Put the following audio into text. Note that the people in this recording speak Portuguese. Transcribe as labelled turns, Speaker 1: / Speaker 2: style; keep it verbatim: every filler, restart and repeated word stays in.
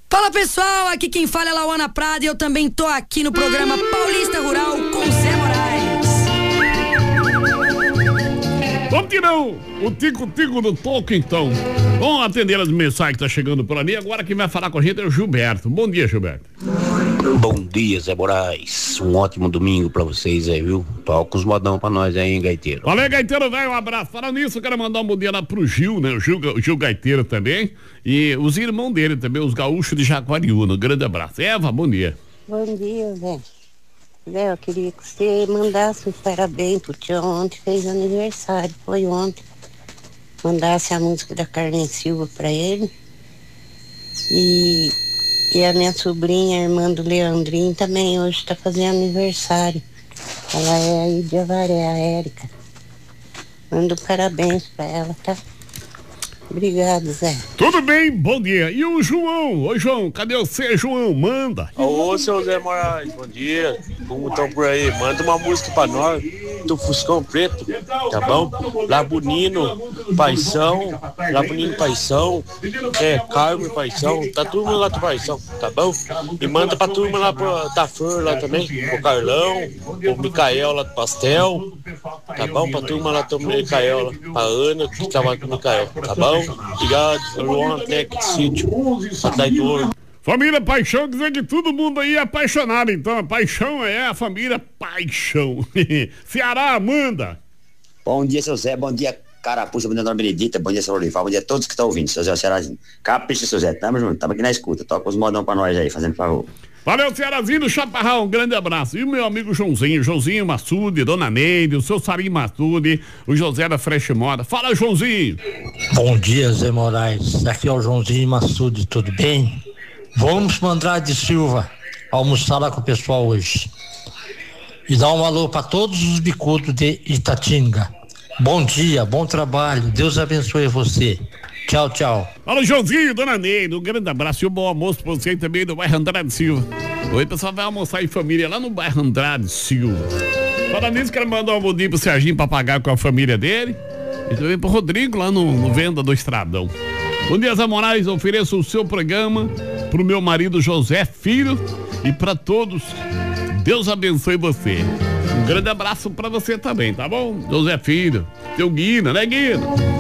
Speaker 1: Fala pessoal, aqui quem fala é Lauana Prada e eu também tô aqui no programa Paulista Rural com Zé Moraes.
Speaker 2: Vamos tirar o, o tico-tico do toco então. Vamos atender as mensagens que tá chegando por ali. Agora quem vai falar com a gente é o Gilberto. Bom dia, Gilberto.
Speaker 3: Bom dia, Zé Moraes. Um ótimo domingo pra vocês aí, viu? Toca os modão pra nós aí, hein, Gaiteiro.
Speaker 2: Valeu, Gaiteiro, velho, um abraço. Falando nisso, eu quero mandar um bom dia lá pro Gil, né? O Gil, o Gil Gaiteiro também. E os irmãos dele também, os gaúchos de Jaguariúna. Um grande abraço. Eva, bom dia.
Speaker 4: Bom dia, Zé. Zé, eu queria que você mandasse um parabéns pro tio ontem, fez aniversário, foi ontem. Mandasse a música da Carmen Silva pra ele. E, e a minha sobrinha, a irmã do Leandrinho, também hoje tá fazendo aniversário. Ela é aí de Avaré, a Érica. Manda um parabéns pra ela, tá? Obrigado, Zé.
Speaker 2: Tudo bem, bom dia. E o João? Oi, João, cadê você, João? Manda.
Speaker 5: Ô, seu Zé Moraes, bom dia. Como estão por aí? Manda uma música pra nós do Fuscão Preto, tá bom? Labunino, Paixão, Labunino Paixão, é, Carmen Paixão, tá turma lá do Paixão, tá bom? E manda pra turma lá pra, da Flor lá também, o Carlão, o Micael lá do Pastel, tá bom? Pra turma lá do Micael, lá, pra Ana, que trabalha com o Micael, tá bom? Obrigado, Luan Tec Sítio, Sataidor.
Speaker 2: Família Paixão, quer dizer que todo mundo aí é apaixonado, então a paixão é a família Paixão. Ceará, Amanda.
Speaker 6: Bom dia, seu Zé, bom dia, Carapuça, bom dia, Dona Benedita, bom dia, seu Lorival, bom dia a todos que estão ouvindo, seu Zé Cearazinho. Capricha, seu Zé, tamo junto, tamo aqui na escuta, toca os modão pra nós aí, fazendo favor.
Speaker 2: Valeu, Cearazinho do Chaparral, um grande abraço. E o meu amigo Joãozinho, Joãozinho Massude, Dona Neide, o seu Sarim Massude, o José da Fresh Moda. Fala, Joãozinho.
Speaker 7: Bom dia, Zé Moraes. Aqui é o Joãozinho Massude, tudo bem? Vamos para Andrade Silva almoçar lá com o pessoal hoje. E dar um alô para todos os bicudos de Itatinga. Bom dia, bom trabalho, Deus abençoe você. Tchau, tchau.
Speaker 2: Fala, Joãozinho, Dona Neide, um grande abraço e um bom almoço pra você também do bairro Andrade Silva. Hoje o pessoal vai almoçar em família lá no bairro Andrade Silva. Fala nisso, quero mandar um bom dia pro Serginho Papagaio com a família dele. E também pro Rodrigo lá no, no Venda do Estradão. Bom dia, Zé Moraes, ofereço o seu programa pro meu marido José Filho e pra todos. Deus abençoe você. Um grande abraço pra você também, tá bom? José Filho, teu Guina, né, Guina?